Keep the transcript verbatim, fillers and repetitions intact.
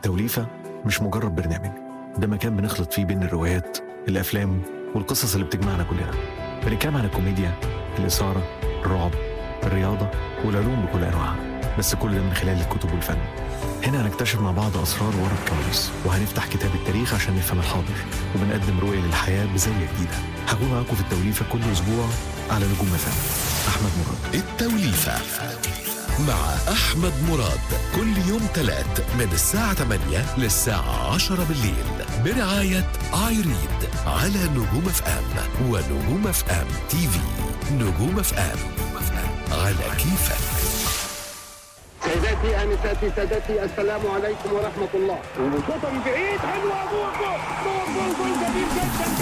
التوليفة مش مجرد برنامج، ده مكان بنخلط فيه بين الروايات الأفلام والقصص اللي بتجمعنا كلنا. بنتكلم عن الكوميديا، الإثارة، الرعب، الرياضة والعلوم بكل أنواعها، بس كل ده من خلال الكتب والفن. هنا هنكتشف مع بعض أسرار ورا الكواليس، وهنفتح كتاب التاريخ عشان نفهم الحاضر، وبنقدم رؤية للحياة بزاوية جديدة. هكون معاكم في التوليفة كل أسبوع على نجوم فن. أحمد مراد. التوليفة مع أحمد مراد كل يوم تلات من الساعة ثمانية للساعة عشرة بالليل برعاية آيريد على نجوم اف ام ونجوم اف ام تي في. نجوم اف ام على كيفك. سيداتي آنساتي سادتي، السلام عليكم ورحمة الله. وشوطة من بعيد حلوة، جول جول جول جول جميل جدا.